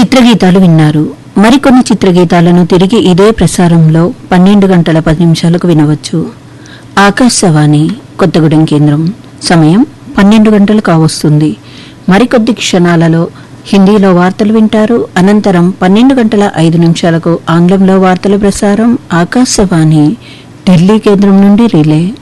చిత్రగీతాలు విన్నారు. మరికొన్ని చిత్రగీతాలను తిరిగి ఇదే ప్రసారంలో 12:10 వినవచ్చు. ఆకాశవాణి కొత్తగూడెం కేంద్రం. సమయం 12 గంటలు కావస్తుంది. మరికొద్ది క్షణాలలో హిందీలో వార్తలు వింటారు. అనంతరం 12:05 ఆంగ్లంలో వార్తల ప్రసారం ఆకాశవాణి ఢిల్లీ కేంద్రం నుండి రిలే.